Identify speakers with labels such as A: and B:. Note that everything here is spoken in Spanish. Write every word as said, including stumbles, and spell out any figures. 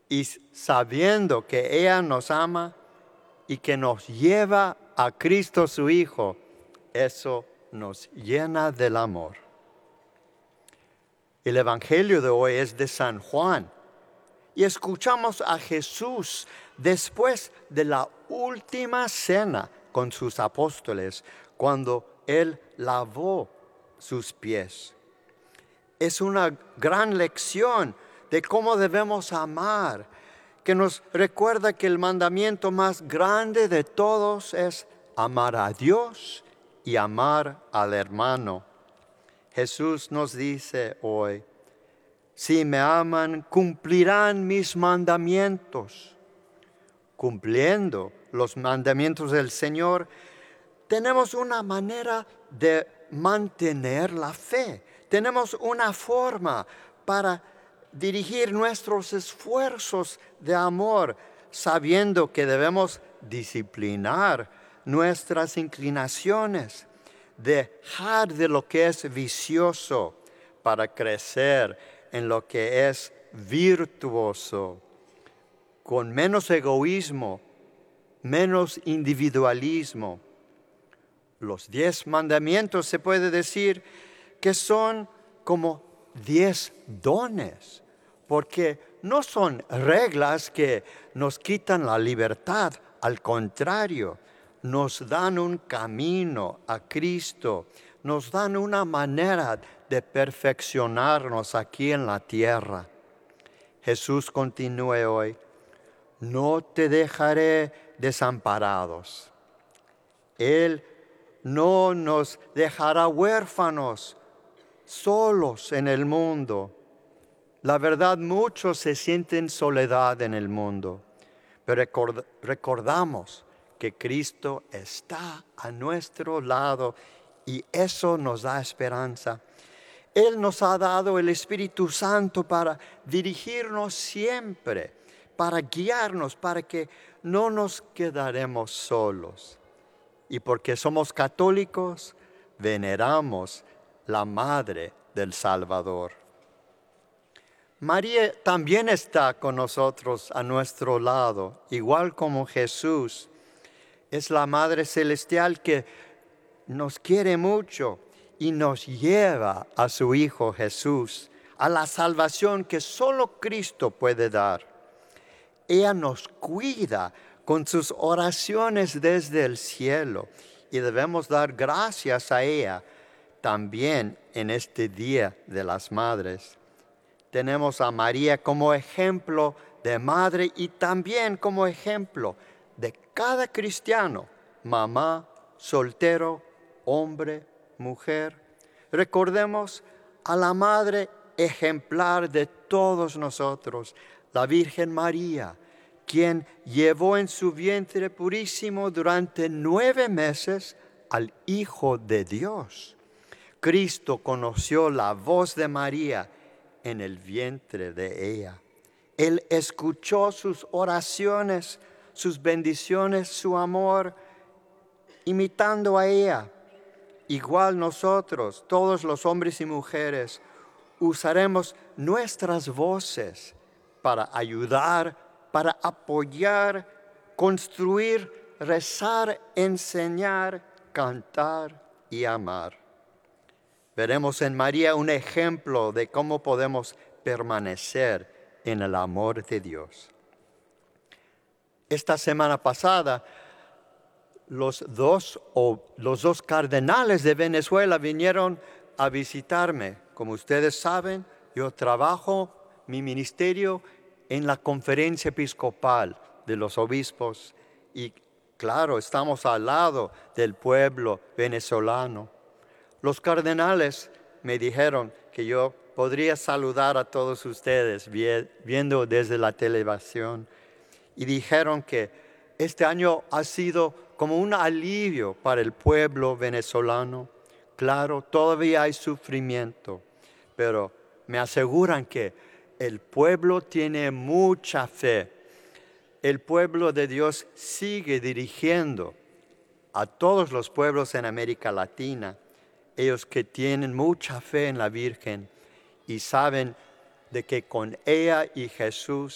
A: y sabiendo que ella nos ama y que nos lleva a Cristo su Hijo, eso nos llena del amor. El Evangelio de hoy es de San Juan y escuchamos a Jesús después de la última cena con sus apóstoles, cuando Él lavó sus pies. Es una gran lección de cómo debemos amar, que nos recuerda que el mandamiento más grande de todos es amar a Dios y amar al hermano. Jesús nos dice hoy, si me aman, cumplirán mis mandamientos. Cumpliendo los mandamientos del Señor, tenemos una manera de mantener la fe. Tenemos una forma para dirigir nuestros esfuerzos de amor, sabiendo que debemos disciplinar nuestras inclinaciones, dejar de lo que es vicioso para crecer en lo que es virtuoso, con menos egoísmo, menos individualismo. Los diez mandamientos se puede decir que son como diez dones, porque no son reglas que nos quitan la libertad, al contrario, nos dan un camino a Cristo, nos dan una manera de perfeccionarnos aquí en la tierra. Jesús continúa hoy, no te dejaré desamparados. Él no nos dejará huérfanos, solos en el mundo. La verdad, muchos se sienten soledad en el mundo, pero recordamos que Cristo está a nuestro lado y eso nos da esperanza. Él nos ha dado el Espíritu Santo para dirigirnos siempre, para guiarnos, para que no nos quedaremos solos. Y porque somos católicos, veneramos la Madre del Salvador. María también está con nosotros a nuestro lado, igual como Jesús. Es la Madre Celestial que nos quiere mucho y nos lleva a su Hijo Jesús, a la salvación que solo Cristo puede dar. Ella nos cuida con sus oraciones desde el cielo y debemos dar gracias a ella también en este Día de las Madres. Tenemos a María como ejemplo de madre y también como ejemplo de cada cristiano, mamá, soltero, hombre, mujer. Recordemos a la madre ejemplar de todos nosotros, la Virgen María, quien llevó en su vientre purísimo durante nueve meses al Hijo de Dios. Cristo conoció la voz de María en el vientre de ella. Él escuchó sus oraciones, sus bendiciones, su amor, imitando a ella. Igual nosotros, todos los hombres y mujeres, usaremos nuestras voces para ayudar, para apoyar, construir, rezar, enseñar, cantar y amar. Veremos en María un ejemplo de cómo podemos permanecer en el amor de Dios. Esta semana pasada, los dos, o los dos cardenales de Venezuela vinieron a visitarme. Como ustedes saben, yo trabajo mi ministerio en la Conferencia Episcopal de los Obispos y, claro, estamos al lado del pueblo venezolano. Los cardenales me dijeron que yo podría saludar a todos ustedes viendo desde la televisión y dijeron que este año ha sido como un alivio para el pueblo venezolano. Claro, todavía hay sufrimiento, pero me aseguran que el pueblo tiene mucha fe. El pueblo de Dios sigue dirigiendo a todos los pueblos en América Latina, ellos que tienen mucha fe en la Virgen y saben de que con ella y Jesús